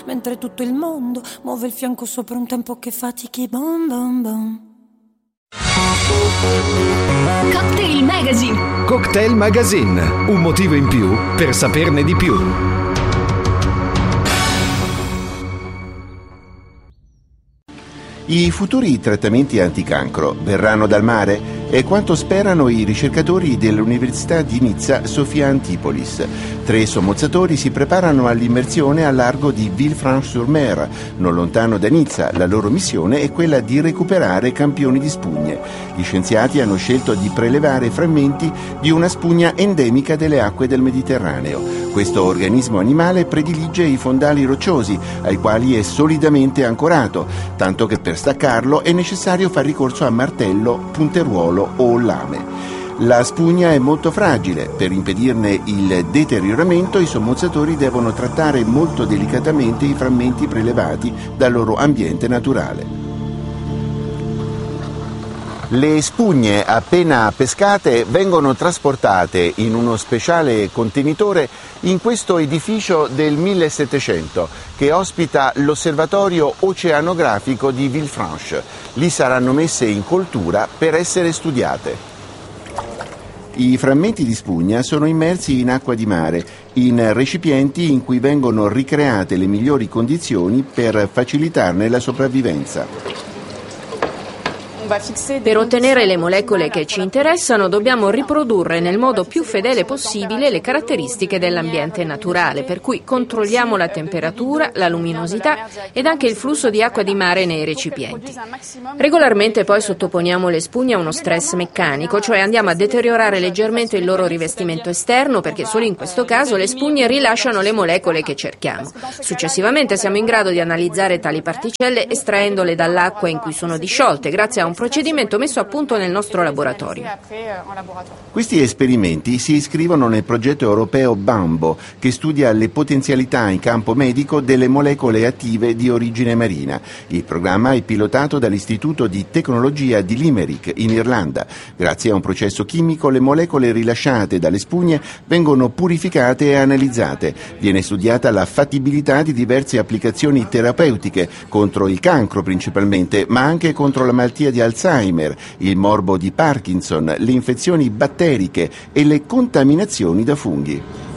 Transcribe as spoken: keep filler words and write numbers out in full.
mentre tutto il mondo muove il fianco sopra un tempo che fatichi. Bom bom bom. Cocktail Magazine. Cocktail Magazine, un motivo in più per saperne di più. I futuri trattamenti anticancro verranno dal mare? È quanto sperano i ricercatori dell'Università di Nizza Sophia Antipolis. Tre sommozzatori si preparano all'immersione al largo di Villefranche-sur-Mer, non lontano da Nizza. La loro missione è quella di recuperare campioni di spugne. Gli scienziati hanno scelto di prelevare frammenti di una spugna endemica delle acque del Mediterraneo. Questo organismo animale predilige i fondali rocciosi, ai quali è solidamente ancorato, tanto che per staccarlo è necessario far ricorso a martello, punteruolo o lame. La spugna è molto fragile. Per impedirne il deterioramento, i sommozzatori devono trattare molto delicatamente i frammenti prelevati dal loro ambiente naturale. Le spugne appena pescate vengono trasportate in uno speciale contenitore in questo edificio del millesettecento che ospita l'osservatorio oceanografico di Villefranche. Lì saranno messe in coltura per essere studiate. I frammenti di spugna sono immersi in acqua di mare, in recipienti in cui vengono ricreate le migliori condizioni per facilitarne la sopravvivenza. Per ottenere le molecole che ci interessano dobbiamo riprodurre nel modo più fedele possibile le caratteristiche dell'ambiente naturale, per cui controlliamo la temperatura, la luminosità ed anche il flusso di acqua di mare nei recipienti. Regolarmente poi sottoponiamo le spugne a uno stress meccanico, cioè andiamo a deteriorare leggermente il loro rivestimento esterno, perché solo in questo caso le spugne rilasciano le molecole che cerchiamo. Successivamente siamo in grado di analizzare tali particelle estraendole dall'acqua in cui sono disciolte, grazie a un procedimento messo a punto nel nostro laboratorio. Questi esperimenti si iscrivono nel progetto europeo BAMBO, che studia le potenzialità in campo medico delle molecole attive di origine marina. Il programma è pilotato dall'Istituto di Tecnologia di Limerick, in Irlanda. Grazie a un processo chimico, le molecole rilasciate dalle spugne vengono purificate e analizzate. Viene studiata la fattibilità di diverse applicazioni terapeutiche, contro il cancro principalmente, ma anche contro la malattia di Alzheimer, il morbo di Parkinson, le infezioni batteriche e le contaminazioni da funghi.